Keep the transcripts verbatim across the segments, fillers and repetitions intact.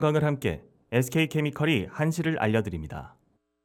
건강을 함께 에스케이케미컬이 한시를 알려드립니다.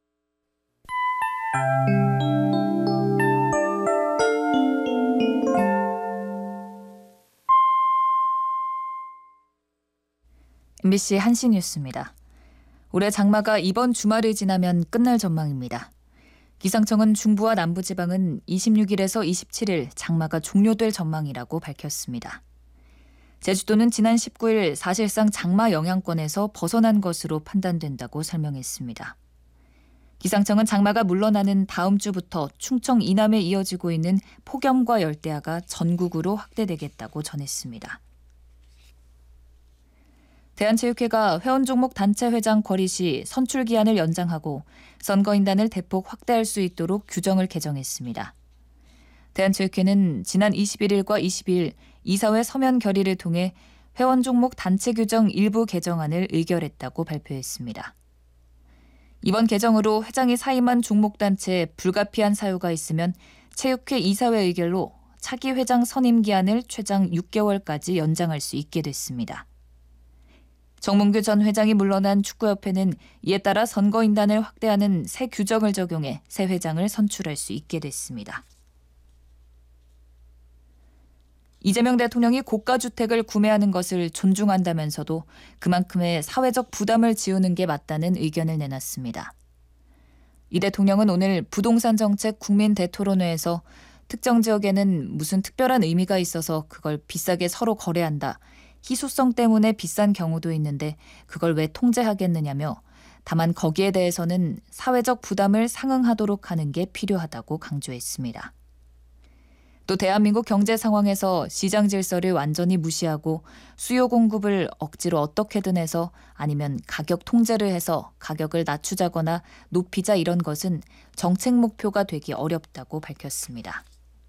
엠비씨 한시 뉴스입니다. 올해 장마가 이번 주말을 지나면 끝날 전망입니다. 기상청은 중부와 남부지방은 이십육일에서 이십칠일 장마가 종료될 전망이라고 밝혔습니다. 제주도는 지난 십구일 사실상 장마 영향권에서 벗어난 것으로 판단된다고 설명했습니다. 기상청은 장마가 물러나는 다음 주부터 충청 이남에 이어지고 있는 폭염과 열대야가 전국으로 확대되겠다고 전했습니다. 대한체육회가 회원 종목 단체 회장 거리 시 선출 기한을 연장하고 선거인단을 대폭 확대할 수 있도록 규정을 개정했습니다. 대한체육회는 지난 이십일일과 이십이일 이사회 서면 결의를 통해 회원 종목 단체 규정 일부 개정안을 의결했다고 발표했습니다. 이번 개정으로 회장이 사임한 종목단체에 불가피한 사유가 있으면 체육회 이사회 의결로 차기 회장 선임 기한을 최장 육 개월까지 연장할 수 있게 됐습니다. 정몽규 전 회장이 물러난 축구협회는 이에 따라 선거인단을 확대하는 새 규정을 적용해 새 회장을 선출할 수 있게 됐습니다. 이재명 대통령이 고가주택을 구매하는 것을 존중한다면서도 그만큼의 사회적 부담을 지우는 게 맞다는 의견을 내놨습니다. 이 대통령은 오늘 부동산 정책 국민 대토론회에서 특정 지역에는 무슨 특별한 의미가 있어서 그걸 비싸게 서로 거래한다. 희소성 때문에 비싼 경우도 있는데 그걸 왜 통제하겠느냐며 다만 거기에 대해서는 사회적 부담을 상응하도록 하는 게 필요하다고 강조했습니다. 또 대한민국 경제 상황에서 시장 질서를 완전히 무시하고 수요 공급을 억지로 어떻게든 해서 아니면 가격 통제를 해서 가격을 낮추자거나 높이자 이런 것은 정책 목표가 되기 어렵다고 밝혔습니다.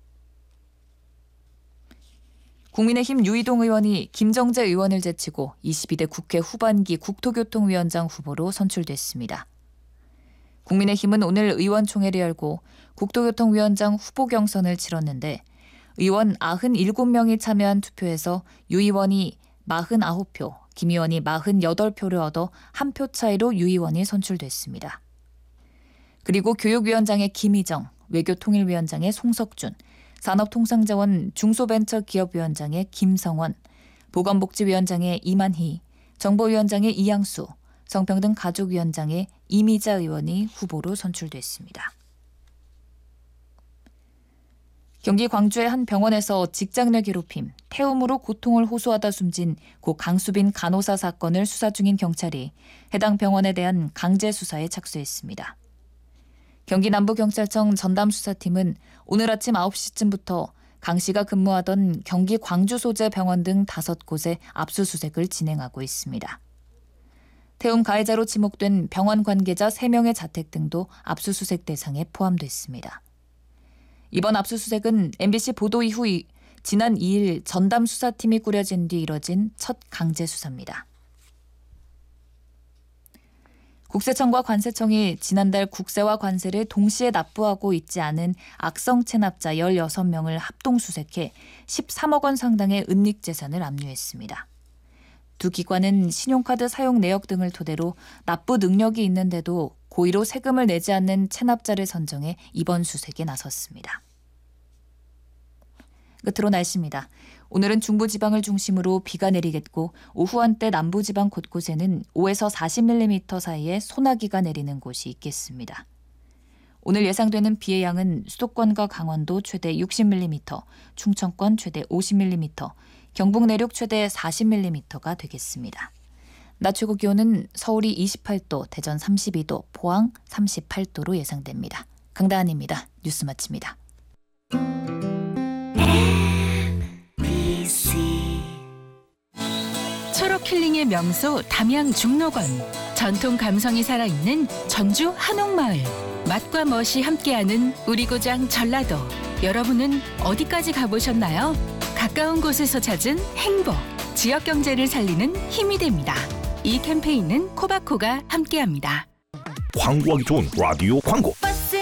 국민의힘 유이동 의원이 김정재 의원을 제치고 이십이대 국회 후반기 국토교통위원장 후보로 선출됐습니다. 국민의힘은 오늘 의원총회를 열고 국토교통위원장 후보 경선을 치렀는데 의원 구십칠 명이 참여한 투표에서 유 의원이 사십구 표, 김 의원이 사십팔 표를 얻어 한 표 차이로 유 의원이 선출됐습니다. 그리고 교육위원장의 김희정, 외교통일위원장의 송석준, 산업통상자원 중소벤처기업위원장의 김성원, 보건복지위원장의 이만희, 정보위원장의 이양수, 성평등가족위원장의 이미자 의원이 후보로 선출됐습니다. 경기 광주의 한 병원에서 직장 내 괴롭힘, 태움으로 고통을 호소하다 숨진 고 강수빈 간호사 사건을 수사 중인 경찰이 해당 병원에 대한 강제 수사에 착수했습니다. 경기 남부경찰청 전담수사팀은 오늘 아침 아홉 시쯤부터 강 씨가 근무하던 경기 광주 소재 병원 등 다섯 곳에 압수수색을 진행하고 있습니다. 태움 가해자로 지목된 병원 관계자 세 명의 자택 등도 압수수색 대상에 포함됐습니다. 이번 압수수색은 엠비씨 보도 이후 지난 이일 전담수사팀이 꾸려진 뒤 이뤄진 첫 강제 수사입니다. 국세청과 관세청이 지난달 국세와 관세를 동시에 납부하고 있지 않은 악성 체납자 열여섯 명을 합동 수색해 십삼억 원 상당의 은닉재산을 압류했습니다. 두 기관은 신용카드 사용 내역 등을 토대로 납부 능력이 있는데도 고의로 세금을 내지 않는 체납자를 선정해 이번 수색에 나섰습니다. 끝으로 날씨입니다. 오늘은 중부지방을 중심으로 비가 내리겠고 오후 한때 남부지방 곳곳에는 오에서 사십 밀리미터 사이의 소나기가 내리는 곳이 있겠습니다. 오늘 예상되는 비의 양은 수도권과 강원도 최대 육십 밀리미터, 충청권 최대 오십 밀리미터, 경북 내륙 최대 사십 밀리미터가 되겠습니다. 낮 최고 기온은 서울이 이십팔 도, 대전 삼십이 도, 포항 삼십팔 도로 예상됩니다. 강다한입니다. 뉴스 마칩니다. 초록 힐링의 명소 담양 중록원, 전통 감성이 살아있는 전주 한옥마을, 맛과 멋이 함께하는 우리 고장 전라도. 여러분은 어디까지 가보셨나요? 가까운 곳에서 찾은 행복, 지역 경제를 살리는 힘이 됩니다. 이 캠페인은 코바코가 함께합니다. 광고하기 좋은 라디오 광고.